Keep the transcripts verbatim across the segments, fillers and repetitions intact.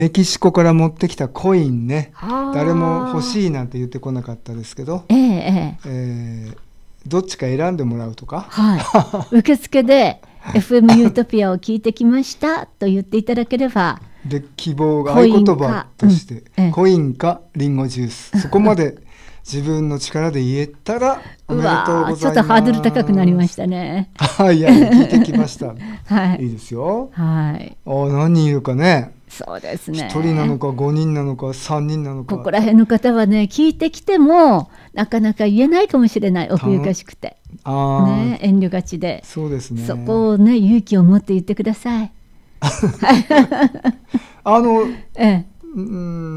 メキシコから持ってきたコインね、 はあ、 誰も欲しいなんて言ってこなかったですけど、 えええええーどっちか選んでもらうとか、 はい、受付で エフエム ユートピアを聞いてきましたと言っていただければ、 で希望が合コイン言葉かとして、 うんええコインかリンゴジュース、そこまで自分の力で言えたらおうめでとうわーちょっございます。 とハードル高くなりましたね。 あ、いやいや、聞いてきましたはいいいですよ。 はい、 あ、何人いるかね。 そうですね。 ひとりなのかごにんなのかさんにんなのか、 ここら辺の方はね、聞いてきてもなかなか言えないかもしれない、奥ゆかしくて、 あ、 ね、遠慮がちで、 そうですね。 そこをね、勇気を持って言ってください。 あの、 ええ、 うん、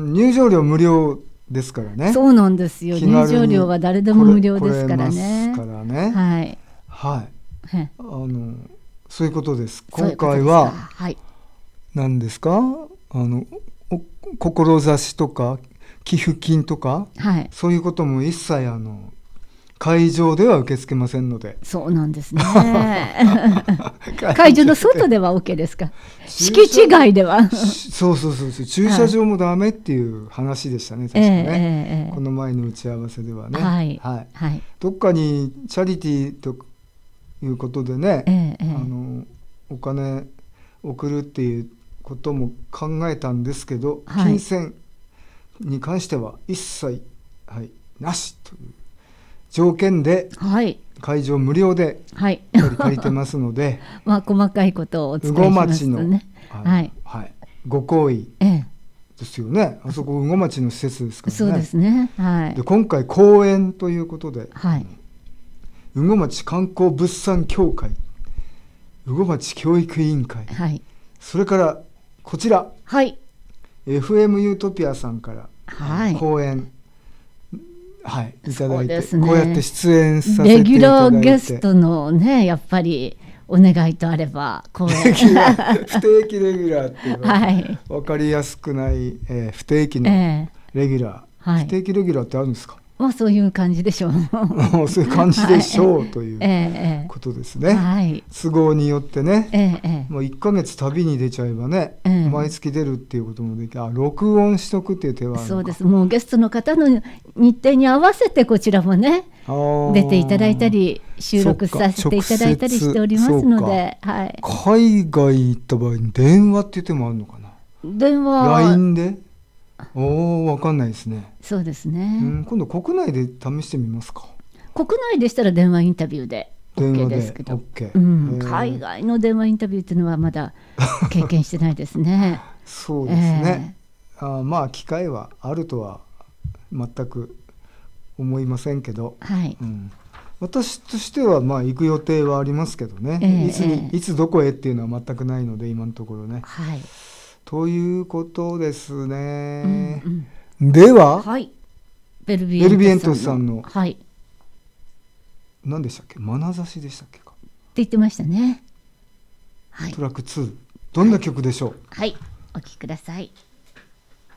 入場料無料ですからね。 そうなんですよ。 気軽に入場料は誰でも無料ですから来れね。 ますからね。 はい。 はい。 ええあの、そういうことです。今そういうことですか回ははい。 何ですか？あの、お志とか寄付金とかはい。 そういうことも一切あの会場では受け付けませんので。 そうなんですね。会場の外では OK ですか？敷地外では。 そうそうそうそう、駐車場もダメっていう話でしたね、確かね、 ええええこの前の打ち合わせではね。 はいはいはい。 どっかにチャリティーということでね、 ええええあのお金送るっていうことも考えたんですけど、 はい金銭に関しては一切、はい、なしという条件ではい会場無料ではい。 やっぱり借りてますのでまあ細かいことをお伝え羽後します町の、 とね。 あのはい。 はい、ご好意ええですよね。あそこ羽後町の施設ですからね。 そうですね。はでい今回公演ということで、 はい羽後町観光物産協会、羽後町教育委員会、 はいそれからこちらはいエフエム ユートピアさんからはい講演、はい、いただいて、 そうですねこうやって出演させてレいギュラただいて、 ーゲストのねやっぱりお願いとあれば公演レギュラー不定期レギュラーっていうのははい分かりやすくない、えー不定期のええレギュラー、 はい不定期レギュラーってあるんですか？ まあそういう感じでしょう。 そういう感じでしょう、というええことですええね、 はい都合によってね、 ええええもういっかげつ旅に出ちゃえばね、 ええ毎月出るっていうこともでき、あ、録音しとくっていう手はあるのか。 そうです。もうゲストの方の日程に合わせてこちらもねあー出ていただいたり収録させていただいたりしておりますので、はい、 海外行った場合に電話っていう手もあるのかな。 電話ライン で、おお、分かんないですね、 そうですね、 うん、今度国内で試してみますか。 国内でしたら電話インタビューで電 OK 話でですけど、 OK、 うん、 へー海外の電話インタビューっていうのはまだ経験してないですね。 そうですね、あーまあ機会はあるとは全く思いませんけど、 えーはいうん、私としてはまあ行く予定はありますけどね、 えーいつにえーいつどこへっていうのは全くないので今のところね、 はい、 ということですうんね、 うん、 では、 はいベルビベルビエンエントさトスさんのんのはいって何でしたっけ、眼差しでしたっけか、 言ってましたね。はいトラックツー、どんな曲でしょう。 はいお聴きください。